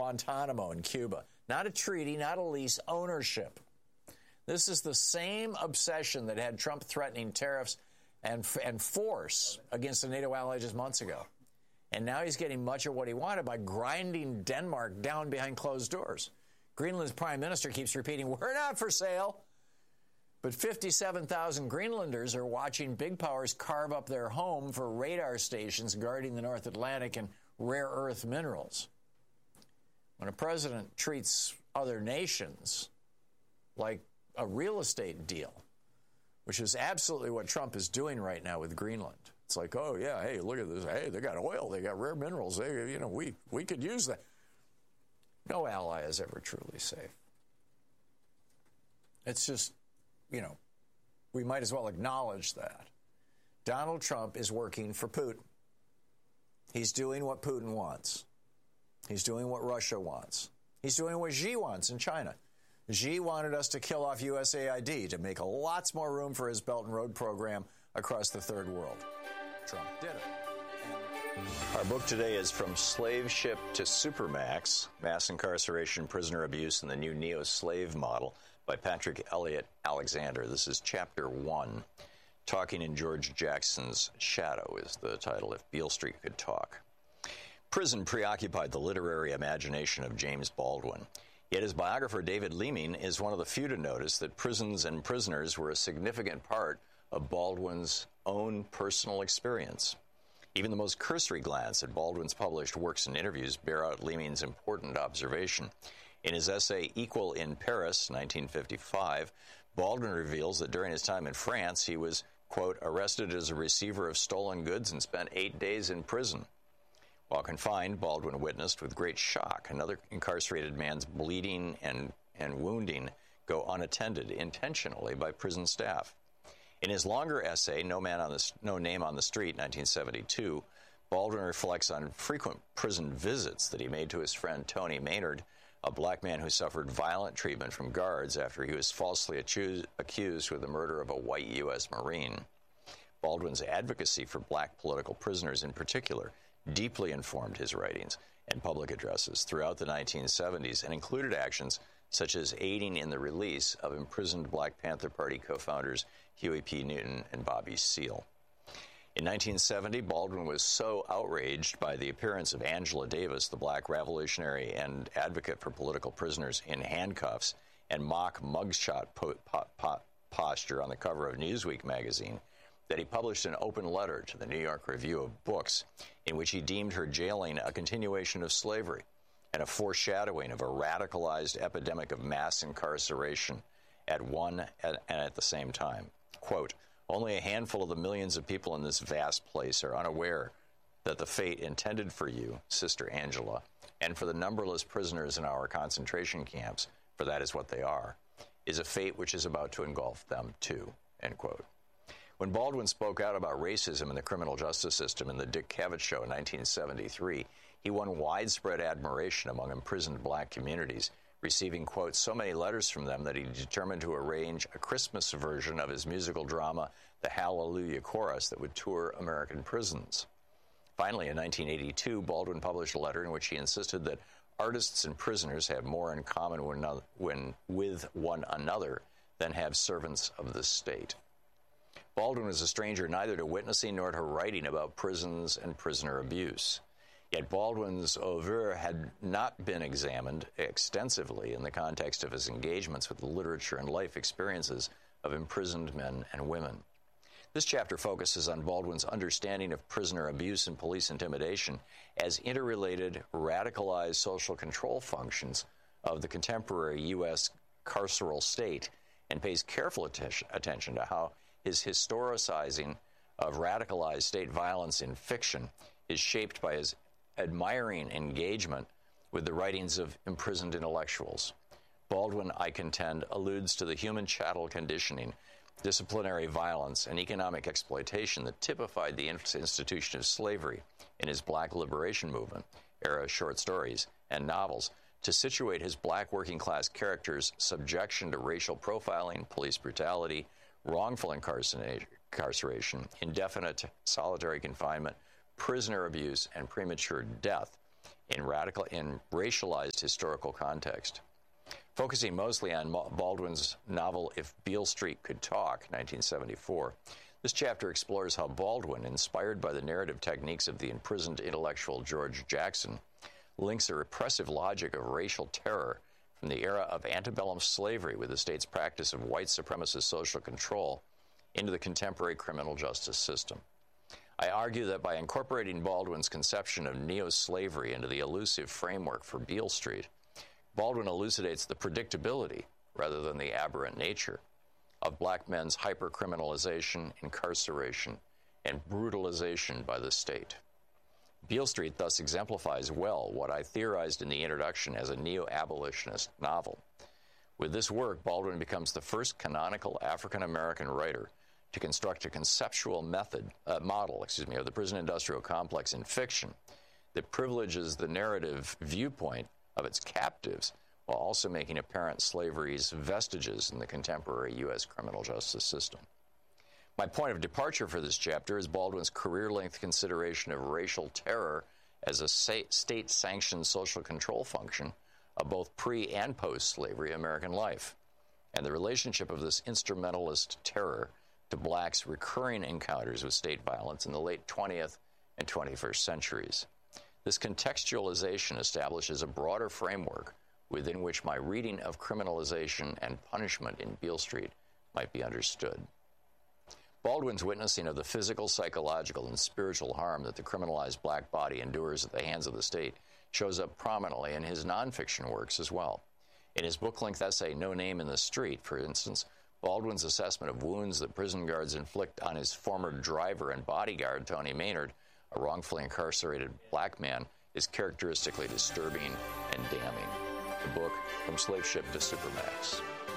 Guantanamo in Cuba. Not a treaty, not a lease, ownership. This is the same obsession that had Trump threatening tariffs and force against the NATO ally just months ago. And now he's getting much of what he wanted by grinding Denmark down behind closed doors. Greenland's prime minister keeps repeating, we're not for sale. But 57,000 Greenlanders are watching big powers carve up their home for radar stations guarding the North Atlantic and rare earth minerals. When a president treats other nations like a real estate deal, which is absolutely what Trump is doing right now with Greenland. It's like, oh, yeah, hey, look at this. Hey, they got oil. They got rare minerals. We could use that. No ally is ever truly safe. It's just, we might as well acknowledge that. Donald Trump is working for Putin. He's doing what Putin wants. He's doing what Russia wants. He's doing what Xi wants in China. Xi wanted us to kill off USAID to make lots more room for his Belt and Road program across the third world. Trump did it. Our book today is From Slave Ship to Supermax, Mass Incarceration, Prisoner Abuse, and the New Neo-Slave Model by Patrick Elliott Alexander. This is Chapter 1. Talking in George Jackson's Shadow is the title, If Beale Street Could Talk. Prison preoccupied the literary imagination of James Baldwin. Yet his biographer, David Leeming, is one of the few to notice that prisons and prisoners were a significant part of Baldwin's own personal experience. Even the most cursory glance at Baldwin's published works and interviews bear out Leeming's important observation. In his essay, Equal in Paris, 1955, Baldwin reveals that during his time in France, he was, quote, arrested as a receiver of stolen goods and spent 8 days in prison. While confined, Baldwin witnessed with great shock another incarcerated man's bleeding and wounding go unattended intentionally by prison staff. In his longer essay, No Name on the Street, 1972, Baldwin reflects on frequent prison visits that he made to his friend Tony Maynard, a black man who suffered violent treatment from guards after he was falsely accused with the murder of a white U.S. Marine. Baldwin's advocacy for black political prisoners in particular deeply informed his writings and public addresses throughout the 1970s and included actions such as aiding in the release of imprisoned Black Panther Party co-founders Huey P. Newton and Bobby Seale. In 1970, Baldwin was so outraged by the appearance of Angela Davis, the black revolutionary and advocate for political prisoners in handcuffs and mock mugshot posture on the cover of Newsweek magazine, that he published an open letter to the New York Review of Books in which he deemed her jailing a continuation of slavery and a foreshadowing of a radicalized epidemic of mass incarceration at the same time. Quote, only a handful of the millions of people in this vast place are unaware that the fate intended for you, Sister Angela, and for the numberless prisoners in our concentration camps, for that is what they are, is a fate which is about to engulf them too, end quote. When Baldwin spoke out about racism in the criminal justice system in the Dick Cavett Show in 1973, he won widespread admiration among imprisoned black communities, receiving, quote, so many letters from them that he determined to arrange a Christmas version of his musical drama, The Hallelujah Chorus, that would tour American prisons. Finally, in 1982, Baldwin published a letter in which he insisted that artists and prisoners have more in common with one another than have servants of the state. Baldwin was a stranger neither to witnessing nor to writing about prisons and prisoner abuse. Yet Baldwin's oeuvre had not been examined extensively in the context of his engagements with the literature and life experiences of imprisoned men and women. This chapter focuses on Baldwin's understanding of prisoner abuse and police intimidation as interrelated, radicalized social control functions of the contemporary U.S. carceral state, and pays careful attention to how his historicizing of radicalized state violence in fiction is shaped by his admiring engagement with the writings of imprisoned intellectuals. Baldwin, I contend, alludes to the human chattel conditioning, disciplinary violence, and economic exploitation that typified the institution of slavery in his Black Liberation Movement era short stories and novels to situate his black working-class characters' subjection to racial profiling, police brutality, wrongful incarceration, indefinite solitary confinement, prisoner abuse, and premature death in racialized historical context. Focusing mostly on Baldwin's novel If Beale Street Could Talk, 1974, this chapter explores how Baldwin, inspired by the narrative techniques of the imprisoned intellectual George Jackson, links a repressive logic of racial terror from the era of antebellum slavery with the state's practice of white supremacist social control into the contemporary criminal justice system. I argue that by incorporating Baldwin's conception of neo-slavery into the elusive framework for Beale Street, Baldwin elucidates the predictability, rather than the aberrant nature, of black men's hypercriminalization, incarceration, and brutalization by the state. Beale Street thus exemplifies well what I theorized in the introduction as a neo-abolitionist novel. With this work, Baldwin becomes the first canonical African-American writer to construct a conceptual model of the prison-industrial complex in fiction that privileges the narrative viewpoint of its captives while also making apparent slavery's vestiges in the contemporary U.S. criminal justice system. My point of departure for this chapter is Baldwin's career-length consideration of racial terror as a state-sanctioned social control function of both pre- and post-slavery American life, and the relationship of this instrumentalist terror to blacks' recurring encounters with state violence in the late 20th and 21st centuries. This contextualization establishes a broader framework within which my reading of criminalization and punishment in Beale Street might be understood. Baldwin's witnessing of the physical, psychological, and spiritual harm that the criminalized black body endures at the hands of the state shows up prominently in his nonfiction works as well. In his book-length essay, No Name in the Street, for instance, Baldwin's assessment of wounds that prison guards inflict on his former driver and bodyguard, Tony Maynard, a wrongfully incarcerated black man, is characteristically disturbing and damning. The book, From Slave Ship to Supermax.